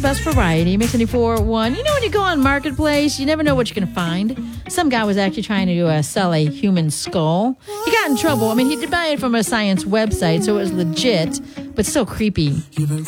best variety. Mix 94.1. You know, when you go on Marketplace, you never know what you're going to find. Some guy was actually trying to sell a human skull. He got in trouble. I mean, he did buy it from a science website, so it was legit, but still creepy.